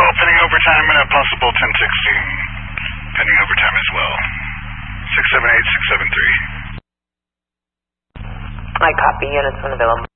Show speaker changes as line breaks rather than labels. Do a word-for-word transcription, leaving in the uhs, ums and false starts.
call pending overtime and a possible ten sixteen pending overtime as well. six seven eight, six seven three.
I copy, units unavailable.